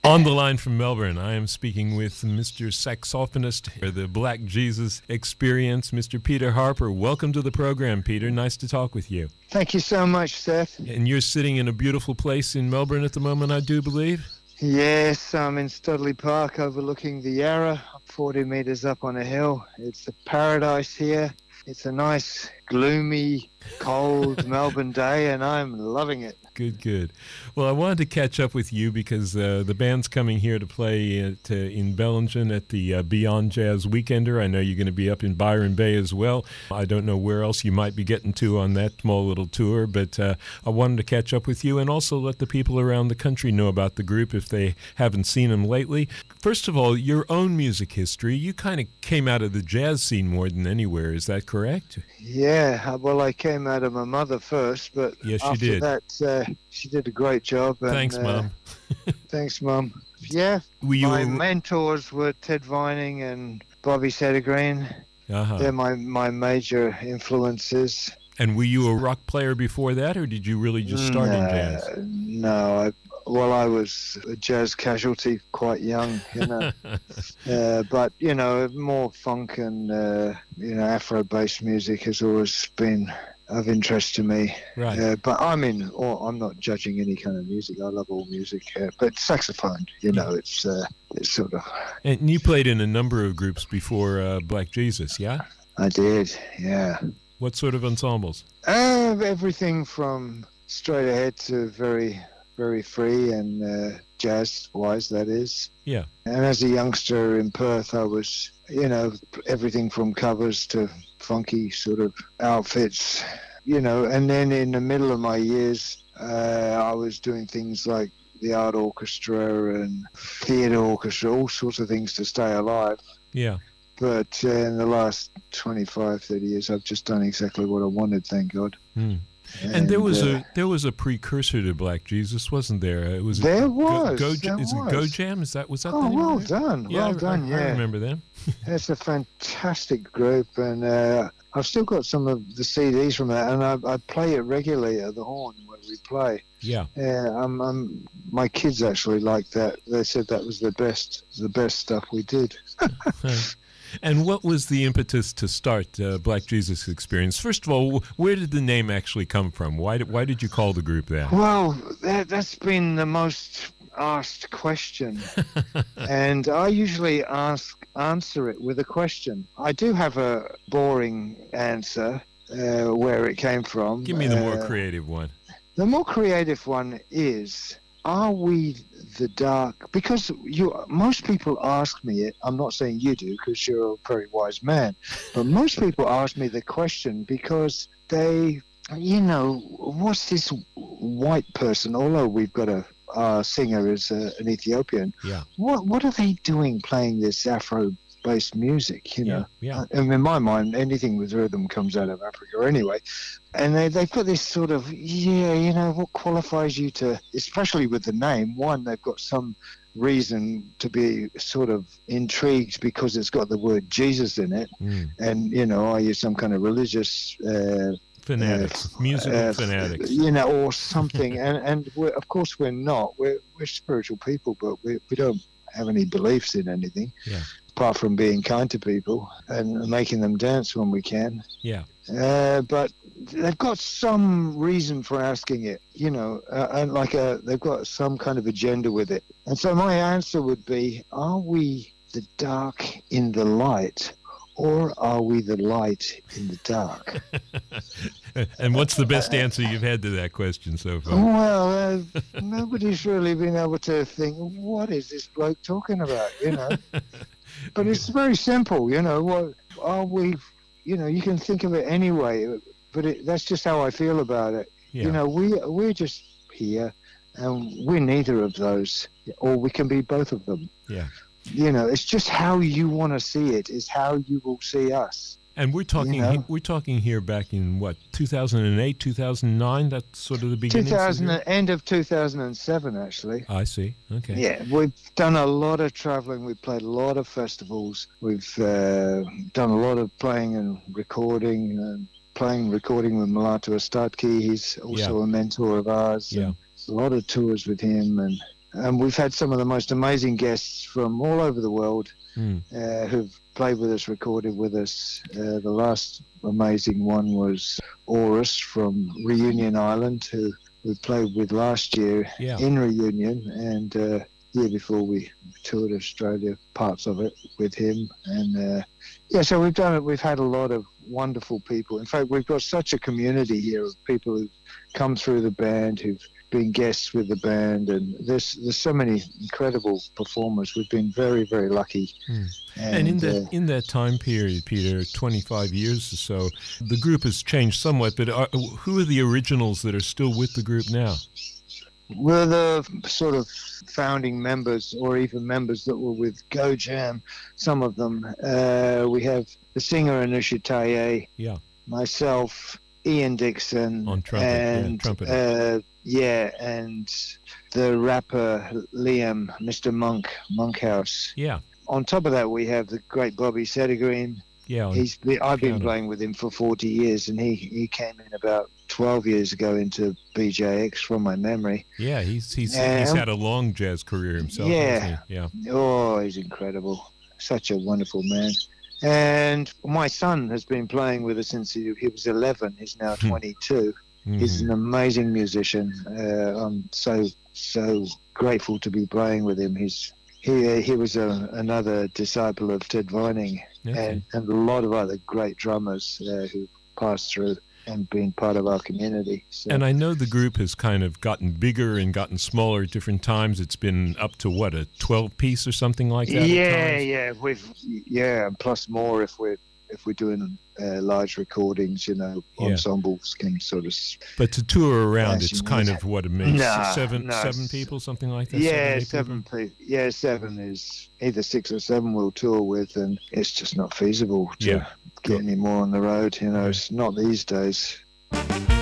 On the line from Melbourne, I am speaking with Mr. Saxophonist for the Black Jesus Experience, Mr. Peter Harper. Welcome to the program, Peter. Nice to talk with you. Thank you so much, Seth. And you're sitting in a beautiful place in Melbourne at the moment, I do believe? Yes, I'm in Studley Park overlooking the Yarra, 40 metres up on a hill. It's a paradise here. It's a nice, gloomy, cold Melbourne day, and I'm loving it. Good, good. Well, I wanted to catch up with you because the band's coming here to play in Bellingen at the Beyond Jazz Weekender. I know you're going to be up in Byron Bay as well. I don't know where else you might be getting to on that small little tour, but I wanted to catch up with you and also let the people around the country know about the group if they haven't seen them lately. First of all, your own music history. You kind of came out of the jazz scene more than anywhere. Is that correct? Yeah, well, I came out of my mother first, but yes, after you did. That, she did a great job. And, thanks, Mom. Thanks, Mom. Yeah, my mentors were Ted Vining and Bobby Settergreen. They're my major influences. And were you a rock player before that, or did you really just start in jazz? No, I was a jazz casualty quite young, you know. But, you know, more funk and, Afro-based music has always been of interest to me. Right. But I'm not judging any kind of music. I love all music. But saxophone, it's sort of... And you played in a number of groups before Black Jesus, yeah? I did, yeah. What sort of ensembles? Everything from straight ahead to very, very free and jazz-wise, that is. Yeah. And as a youngster in Perth, I was, everything from covers to funky sort of outfits, and then in the middle of my years, I was doing things like the art orchestra and theatre orchestra, all sorts of things to stay alive. Yeah. But in the last 25, 30 years, I've just done exactly what I wanted, thank God. Mm. And there was a precursor to Black Jesus, wasn't there? It was Is it Go Jam? Was that the name? Well done, well done. Yeah, I remember them. It's a fantastic group, and I've still got some of the CDs from that, and I play it regularly at the Horn when we play. Yeah. My kids actually liked that. They said that was the best stuff we did. And what was the impetus to start Black Jesus Experience? First of all, where did the name actually come from? Why did you call the group that? Well, that's been the most asked question. And I usually answer it with a question. I do have a boring answer where it came from. Give me the more creative one. The more creative one is... Are we the dark? Because most people ask me it. I'm not saying you do, because you're a very wise man. But most people ask me the question because they, what's this white person? Although we've got our singer is an Ethiopian. Yeah. What are they doing playing this Afro-based music? Yeah. And in my mind, anything with rhythm comes out of Africa anyway. And they've got this sort of, what qualifies you to, especially with the name, one, they've got some reason to be sort of intrigued because it's got the word Jesus in it. Mm. And, are you some kind of religious... fanatics, musical fanatics. Or something. and of course we're not. We're spiritual people, but we don't have any beliefs in anything. Yeah. Apart from being kind to people and making them dance when we can. Yeah. But they've got some reason for asking it, and they've got some kind of agenda with it. And so my answer would be, are we the dark in the light, or are we the light in the dark? And what's the best answer you've had to that question so far? Well, nobody's really been able to think, what is this bloke talking about, But it's very simple, what are we, you can think of it anyway, but that's just how I feel about it. Yeah. We're just here, and we're neither of those, or we can be both of them. Yeah. It's just how you want to see it is how you will see us. And we're talking here back in what, 2008, 2009. That's sort of the beginning. End of 2007, actually. I see. Okay. Yeah, we've done a lot of traveling. We've played a lot of festivals. We've done a lot of playing and recording. Recording with Mulatu Astatke. He's also a mentor of ours. Yeah. A lot of tours with him, and And we've had some of the most amazing guests from all over the world who've played with us, recorded with us. The last amazing one was Aurus from Reunion Island, who we played with last year in Reunion, and year before we toured Australia, parts of it with him. And so we've done it. We've had a lot of wonderful people. In fact, we've got such a community here of people who've come through the band, who've been guests with the band, and there's so many incredible performers. We've been very, very lucky. And in that time period, Peter, 25 years or so, the group has changed somewhat, but who are the originals that are still with the group now? We're the sort of founding members, or even members that were with Go Jam, some of them. We have the singer Anusha Taye, myself, Ian Dixon, on trumpet, and and the rapper Liam, Mr. Monkhouse. Yeah. On top of that, we have the great Bobby Sedigreen. Yeah. I've been playing with him for 40 years, and he came in about 12 years ago into BJX from my memory. Yeah, he's had a long jazz career himself. Yeah. Oh, he's incredible. Such a wonderful man. And my son has been playing with us since he was 11. He's now 22. He's an amazing musician. I'm so grateful to be playing with him. He was another disciple of Ted Vining, and a lot of other great drummers who passed through and been part of our community. So. And I know the group has kind of gotten bigger and gotten smaller at different times. It's been up to what, a 12-piece or something like that? And plus more if we're doing large recordings, ensembles can sort of. But to tour around, it's kind of what it makes seven people, something like that. Yeah, seven people. Yeah, seven is either 6 or 7 we'll tour with, and it's just not feasible to get any more on the road. It's not these days.